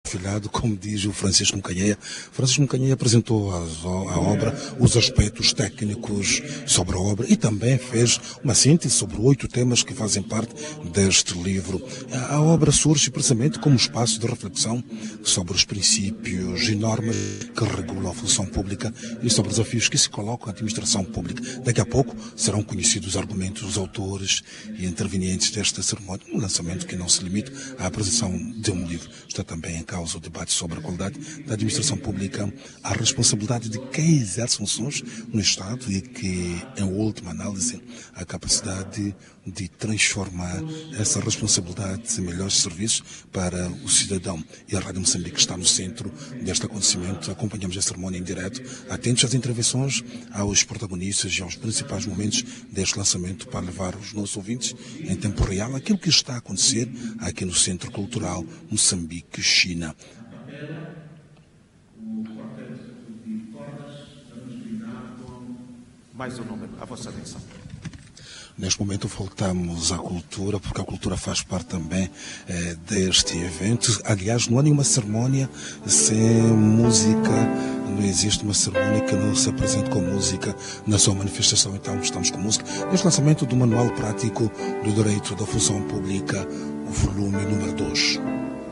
Filhado, como diz o Francisco Mucanheia. Francisco Mucanheia apresentou a obra, os aspectos técnicos sobre a obra e também fez uma síntese sobre 8 temas que fazem parte deste livro. A obra surge precisamente como espaço de reflexão sobre os princípios e normas que regulam a função pública e sobre os desafios que se colocam à administração pública. Daqui a pouco serão conhecidos os argumentos dos autores e intervenientes desta cerimónia, um lançamento que não se limita à apresentação de um livro. Está também em causa o debate sobre a qualidade da administração pública, a responsabilidade de quem exerce funções no Estado e que, em última análise, a capacidade de transformar essa responsabilidade em melhores serviços para o cidadão. E a Rádio Moçambique está no centro deste acontecimento. Acompanhamos a cerimónia em direto, atentos às intervenções, aos protagonistas e aos principais momentos deste lançamento para levar os nossos ouvintes em tempo real aquilo que está a acontecer aqui no Centro Cultural Moçambique-China. Mais um número, a vossa atenção. Neste momento voltamos à cultura, porque a cultura faz parte também deste evento. Aliás, não há nenhuma cerimónia sem música, não existe uma cerimónia que não se apresente com música na sua manifestação. Então estamos com música. Neste lançamento do Manual Prático do Direito da Função Pública, o volume número 2.